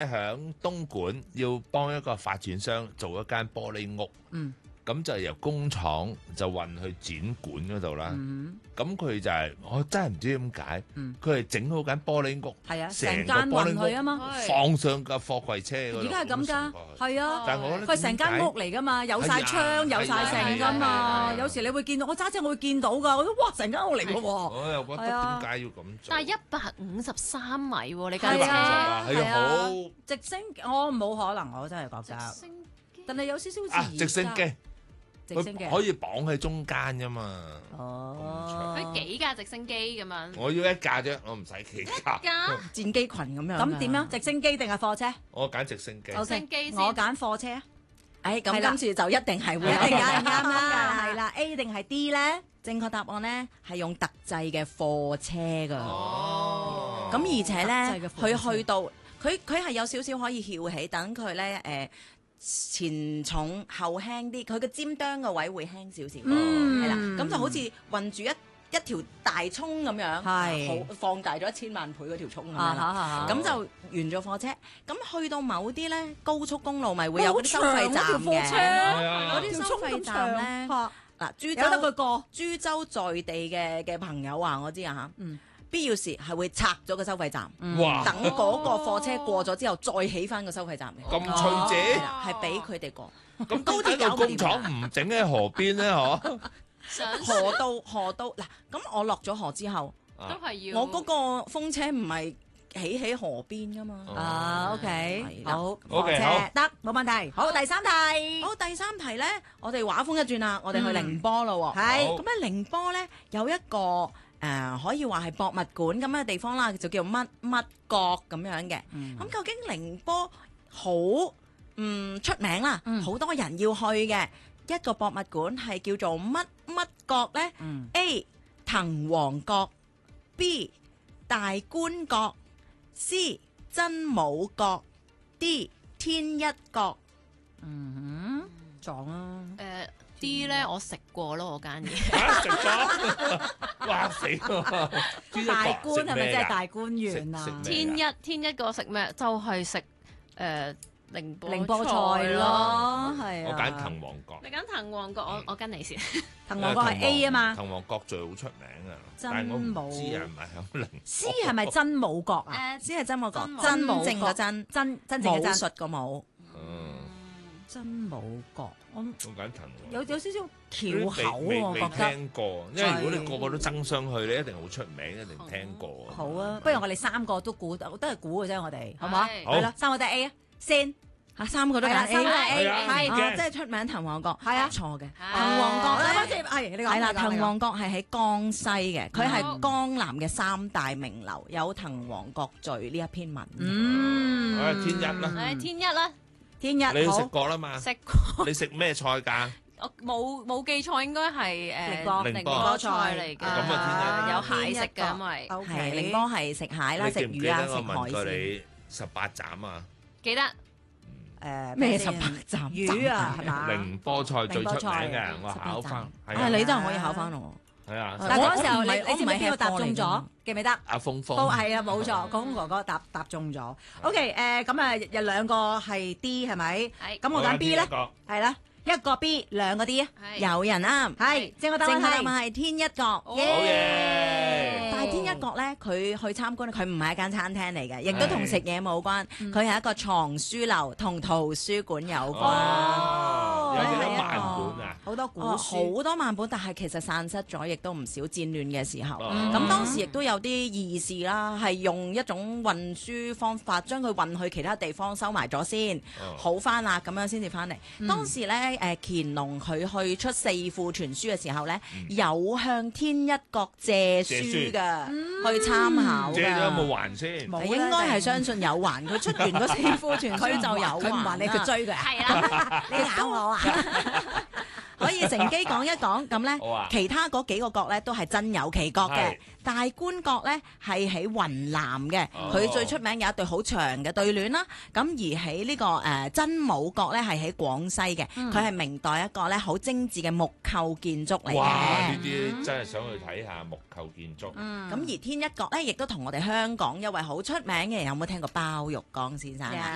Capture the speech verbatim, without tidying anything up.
響東莞要幫一個發展商做一間玻璃屋。 嗯。 咁就由工廠就運去展館嗰度啦。咁佢就係我真係唔知點解，佢係整好間玻璃屋， 係啊， 成間個玻璃運去啊嘛， 屋放上架貨櫃車嗰度。 而家係咁㗎，係啊。 但係我覺得佢係成間屋嚟㗎嘛，有晒窗，有晒成㗎嘛。有時你會見到，我揸車我會見到㗎。我覺得哇，成間屋嚟㗎喎。 我又覺得點解要咁做？ 但係一百五十三米喎，你架車係好直升，我冇可能，我真係覺得。但係有少少似直升機。 直升機可以綁喺中間㗎嘛？ 哦， 佢幾架直升機咁樣？ 我要一架啫，我唔使幾架。 一架戰機群咁樣。咁點樣？直升機定係貨車？ 我揀直升機。 直升機先。 我揀貨車。誒，咁今次就一定係會一定啱啱啦，係啦。A 定係 D 咧？正確答案咧係用特製嘅貨車㗎。 哦。 咁而且咧，佢去到佢佢係有少少可以翹起，等佢咧誒。前重後輕啲，佢個尖端個位會輕少少，係啦、嗯，咁就好似運住一一條大葱咁樣，係好放大咗一千萬倍嗰條葱咁樣啦，咁、啊、就完咗貨車。咁去到某啲咧高速公路，咪會有嗰啲收費站嘅，嗰啲收費站咧，嗱，株洲得佢過，株洲在地嘅嘅朋友話我知啊嚇。嗯必要時係會拆咗個收費站， 哇等嗰個貨車過咗之後，再起翻個收費站嘅。 咁趣姐， 係俾佢哋過。 咁高鐵個工廠唔整喺河邊咧，嗬？ 河道河道嗱，咁我落咗河之後， 都係要我嗰個風車唔係起喺河邊噶嘛。 啊，OK，好， 火車得冇問題。好，第三題。 好，第三題咧，我哋畫風一轉啦，我哋去寧波咯。 係咁咧，寧波咧有一個。誒、呃、可以話係博物館咁嘅地方啦，就叫乜乜角咁樣嘅。咁、嗯、究竟寧波好嗯出名啦，好、嗯、多人要去嘅一個博物館係叫做乜乜角呢？嗯、A 滕王閣 B 大觀閣 C 真武閣 D 天一閣。 嗯哼，撞啊！ 誒、呃。啲咧我食過咯，我間嘢食咗，哇死喎！ 大觀係咪即係大觀園啊？ 天一天一個食咩？就係食誒寧波寧波菜咯，係啊！ 我揀滕王閣。 你揀滕王閣，我我跟你先。 滕王閣係 A 啊嘛。 滕王閣最好出名啊！ 真武知啊，唔係響寧。 C 係咪真武閣啊？ C 係真武閣， 真正個真， 真真正嘅真武術個武。 真武閣，我我揀滕王， 有有少少翹口喎，我覺得。 未聽過，因為如果你個個都爭相去，你一定好出名，一定聽過。 好啊，不如我哋三個都估，都係估嘅啫，我哋好唔好？ 好係啦，三個都係 A 啊，先嚇，三個都揀 A， 三個 A， 係即係出名滕王閣， 係啊， 錯嘅。滕王閣咧， 係你講係啦，滕王閣係喺江西嘅，佢係江南嘅三大名樓，有滕王閣序呢一篇文。 嗯， 我係天一啦， 係天一啦。 天一， 你食過啦嘛？ 食過。 你食咩菜㗎？ 我冇冇記錯，應該係誒寧波菜嚟嘅。 咁啊， 有蟹食嘅，因為係寧波係食蟹啦，食魚啊，食海鮮。 我問過你十八斬啊？ 記得。 誒咩十八斬魚啊？係嘛？ 寧波菜最出名嘅，我考翻。 係你真係可以考翻咯。 係啊。 但係嗰時候你你知唔知邊個答中咗？記唔記得？ 阿峰峰， 係啊，冇錯，公哥哥答答中咗。OK， 誒咁啊，有兩個係 D 係咪？係。咁我揀 B 咧，係啦，一個 B，兩個 D，有人啱。係，正確答案係天一閣。 好嘢！ 但係天一閣咧，佢去參觀，佢唔係一間餐廳嚟嘅，亦都同食嘢冇關，佢係一個藏書樓，同圖書館有關。 有幾多萬本啊？ 好多古書，好多萬本，但係其實散失咗，亦都唔少戰亂嘅時候。咁當時亦都有啲義士啦，係用一種運輸方法將佢運去其他地方收埋咗先，好翻啦，咁樣先至翻嚟。當時咧，誒乾隆佢去出四庫全書嘅時候咧，有向天一閣借書㗎，去參考㗎。 借咗有冇還先？ 應該係相信有還，佢出完嗰四庫全書就有還。 佢唔還你，佢追佢。 係啦， 你搞我啊！ 可以乘機講一講咁咧，其他嗰幾個閣咧都係真有其閣嘅。大觀閣咧係喺雲南嘅，佢最出名有一對好長嘅對聯啦。咁而喺呢個誒真武閣咧係喺廣西嘅，佢係明代一個咧好精緻嘅木構建築嚟嘅。 哇！呢啲真係想去睇下木構建築。 咁而天一閣咧亦都同我哋香港一位好出名嘅人，有冇聽過包玉剛先生啊？